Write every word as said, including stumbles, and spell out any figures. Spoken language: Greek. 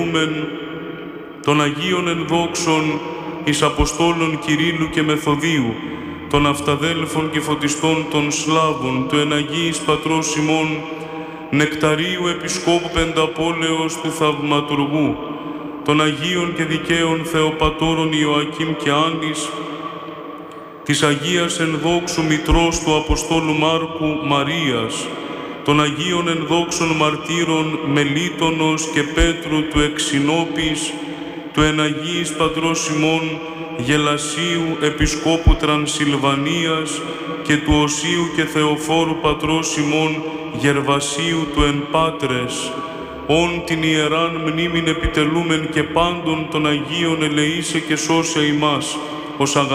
των Αγίων ενδόξων εις Αποστόλων Κυρίλλου και Μεθοδίου, των Αυταδέλφων και Φωτιστών των Σλάβων, του εν Αγίης Πατρός ημών, Νεκταρίου Επισκόπου Πενταπόλεως του Θαυματουργού, των Αγίων και Δικαίων Θεοπατώρων Ιωακήμ και Άννης, της Αγίας Ενδόξου Μητρός του Αποστόλου Μάρκου Μαρίας, των Αγίων Ενδόξων Μαρτύρων Μελίτονος και Πέτρου του Εξινόπης, του εν Αγίης Πατρός ημών Γελασίου Επισκόπου Τρανσιλβανίας και του Οσίου και Θεοφόρου Πατρός ημών Γερβασίου του εν Πάτρες, όν την ιεράν μνήμην επιτελούμεν και πάντων των Αγίων ελεήσε και σώσε ημάς, ως